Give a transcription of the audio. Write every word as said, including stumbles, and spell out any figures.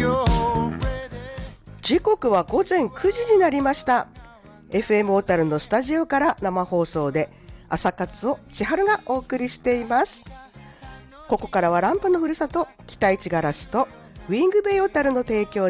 時刻は午前くじになりました。 エフエム 小樽のスタジオから生放送で朝活を千春がお送りしています。ここからはランプのふるさと北市ガラスとウィングベイ小樽の提供